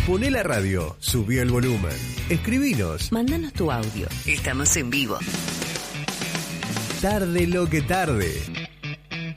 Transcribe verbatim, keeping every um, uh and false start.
Poné la radio, subí el volumen, escribinos. Mándanos tu audio. Estamos en vivo. Tarde lo que tarde.